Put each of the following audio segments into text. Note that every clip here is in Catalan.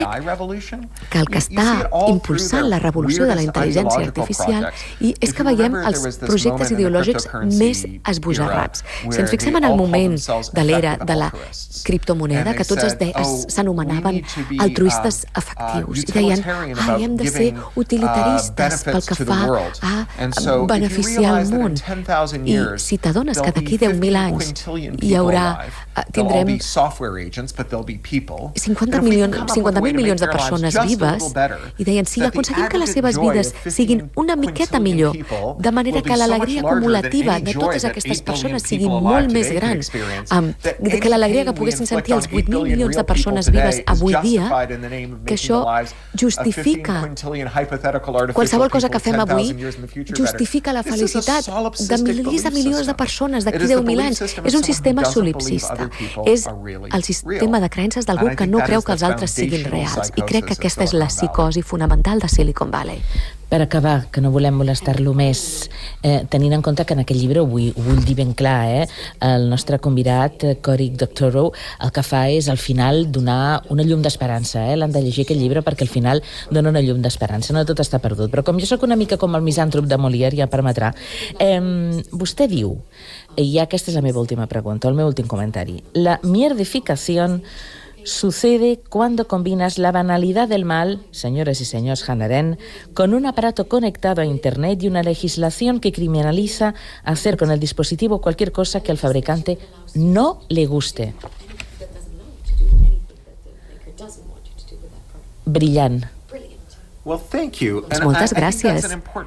que el que està impulsant la revolució de la intel·ligència artificial és que veiem els projectes ideològics més esbojarrats. Si ens fixem en el moment de l'era de la criptomoneda, que tots s'anomenaven altruistes efectius, i deien, hem de ser utilitaristes pel que fa a beneficiar el món. I si t'adones que d'aquí 10.000 anys tindrem 50.000 milions de persones vives, i deien, si aconseguim que les seves vides siguin una miqueta millor, de manera que l'alegria acumulativa de totes aquestes persones sigui molt més gran, que l'alegria que poguessin sentir els 8.000 milions de persones vives avui dia, que això justifica qualsevol cosa que fem avui, justifica la felicitat de milers de milions de persones d'aquí 10.000 anys. És un sistema solipsista. És el sistema de creences d'algú que no creu que els altres siguin reals. I crec que aquesta és la psicosi fonamental de Silicon Valley. Per acabar, que no volem molestar-lo més, tenint en compte que en aquest llibre, ho vull dir ben clar, el nostre convidat, Cory Doctorow, el que fa és al final donar una llum d'esperança. L'han de llegir aquest llibre perquè al final dona una llum d'esperança, no tot està perdut. Però com jo sóc una mica com el misàntrop de Molière, ja permetrà, vostè diu, i aquesta és la meva última pregunta, el meu últim comentari, la mierdificación sucede cuando combinas la banalidad del mal, señores y señores Hannah Arendt, con un aparato conectado a Internet y una legislación que criminaliza hacer con el dispositivo cualquier cosa que al fabricante no le guste. Brillant. Moltes gràcies.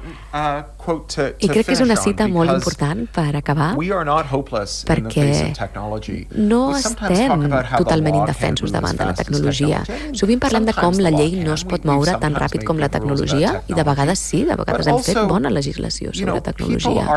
I crec que és una cita molt important per acabar, perquè no estem totalment indefensos davant de la tecnologia. Sovint parlem de com la llei no es pot moure tan ràpid com la tecnologia, i de vegades sí, de vegades hem fet bona legislació sobre tecnologia.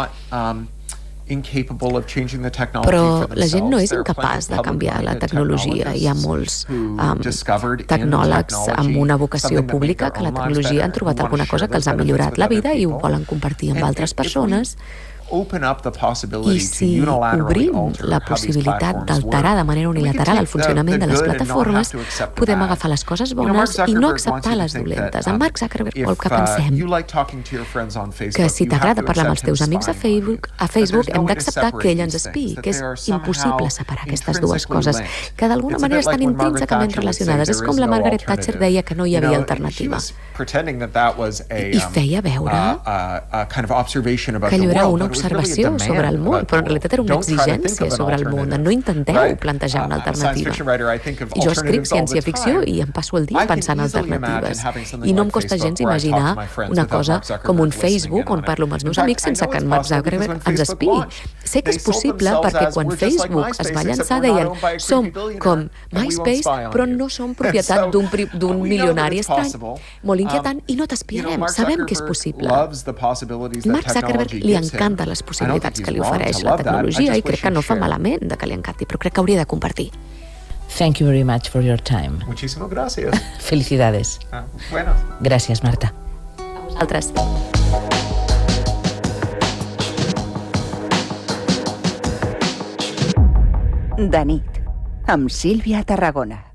Però la gent no és incapaç de canviar la tecnologia. Hi ha molts tecnòlegs amb una vocació pública que la tecnologia han trobat alguna cosa que els ha millorat la vida i ho volen compartir amb altres persones. I si obrim la possibilitat d'alterar de manera unilateral el funcionament de les plataformes, podem agafar les coses bones i no acceptar les dolentes. En Mark Zuckerberg vol que pensem que si t'agrada parlar amb els teus amics a Facebook hem d'acceptar que ell ens espiï, que és impossible separar aquestes dues coses, que d'alguna manera estan intrínsecament relacionades. És com la Margaret Thatcher deia que no hi havia alternativa. I feia veure que allò era una observació sobre el món, però en realitat era una exigència sobre el món. No intenteu plantejar una alternativa. I jo escric ciència-ficció i em passo el dia pensant en alternatives. I no em costa gens imaginar una cosa com un Facebook on parlo amb els meus amics sense que en Mark Zuckerberg ens espiï. Sé que és possible perquè quan Facebook es va llançar deien som com MySpace, però no som propietat d'un milionari estrany. Molt inquietant, i no t'espiarem. Sabem que és possible. Mark Zuckerberg li encanta les possibilitats que li ofereix la tecnologia i crec que no fa malament de que li encanti, però crec que hauria de compartir. Thank you very much for your time. Muchísimas gracias. Felicidades. Bueno. Gràcies, Marta. A vosaltres. De nit, amb Sílvia Tarragona.